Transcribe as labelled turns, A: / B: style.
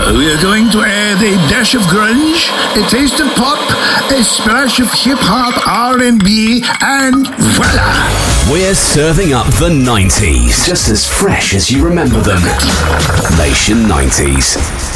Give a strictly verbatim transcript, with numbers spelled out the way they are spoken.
A: we're going to add a dash of grunge, a taste of pop, a splash of hip-hop, R and B, and voila!
B: We're serving up the nineties, just as fresh as you remember them. Nation nineties.